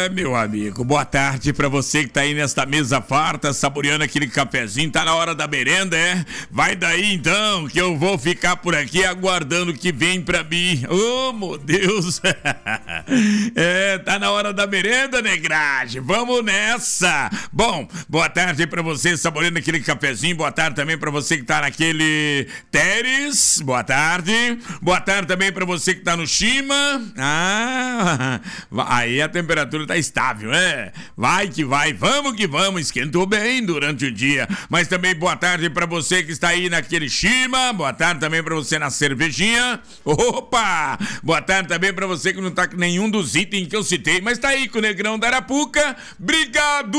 Meu amigo, boa tarde pra você que tá aí nesta mesa farta, saboreando aquele cafezinho, tá na hora da merenda, é? Vai daí então, que eu vou ficar por aqui aguardando o que vem pra mim. Oh, meu Deus! Tá na hora da merenda, negragem, vamos nessa! Bom, boa tarde pra você, saboreando aquele cafezinho, boa tarde também pra você que tá naquele Teres, boa tarde também pra você que tá no Shima, aí a temperatura tá estável, vai que vai, vamos que vamos, esquentou bem durante o dia, mas também boa tarde pra você que está aí naquele Shima, boa tarde também pra você na cervejinha, opa, boa tarde também pra você que não tá com nenhum dos itens que eu citei, mas tá aí com o Negrão da Arapuca, obrigado!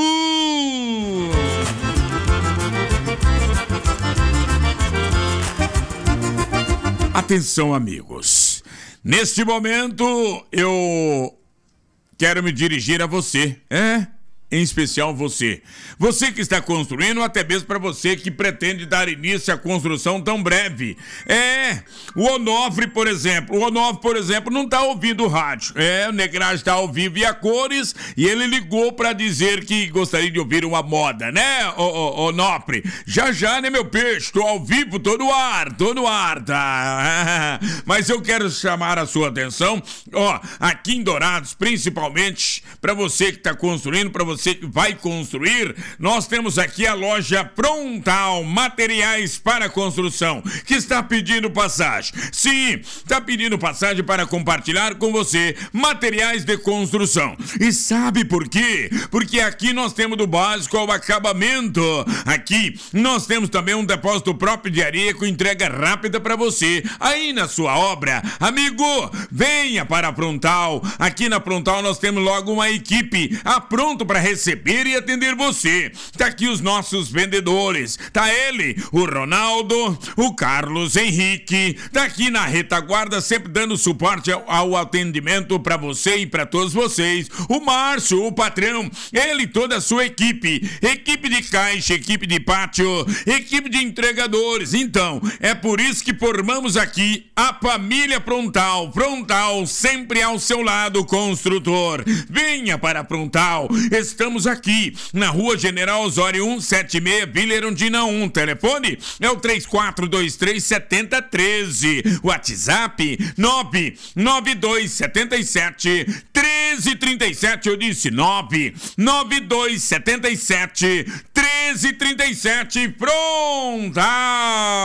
Atenção, amigos, neste momento eu quero me dirigir a você, em especial você que está construindo, até mesmo para você que pretende dar início à construção tão breve. O Onofre, por exemplo, não está ouvindo o rádio. O Negragem está ao vivo e a cores, e ele ligou para dizer que gostaria de ouvir uma moda, né, Onofre? Já, né, meu peixe? Tô ao vivo, tô no ar, tá? Mas eu quero chamar a sua atenção, aqui em Dourados, principalmente, para você que está construindo, para você que vai construir, nós temos aqui a loja Prontal, materiais para construção, que está pedindo passagem. Sim, está pedindo passagem para compartilhar com você materiais de construção. E sabe por quê? Porque aqui nós temos do básico ao acabamento. Aqui nós temos também um depósito próprio de areia com entrega rápida para você aí na sua obra. Amigo, venha para a Prontal. Aqui na Prontal nós temos logo uma equipe pronto para receber e atender você. Tá aqui os nossos vendedores. Tá ele, o Ronaldo, o Carlos Henrique. Tá aqui na retaguarda, sempre dando suporte ao atendimento para você e para todos vocês. O Márcio, o patrão, ele e toda a sua equipe. Equipe de caixa, equipe de pátio, equipe de entregadores. Então, é por isso que formamos aqui a família Prontal. Prontal, sempre ao seu lado, construtor. Venha para a Prontal. Estamos aqui na Rua General Osório 176, Vila Erundina 1. Telefone é o 3423-7013. WhatsApp 99277-1337. Eu disse 99277-1337. Pronta!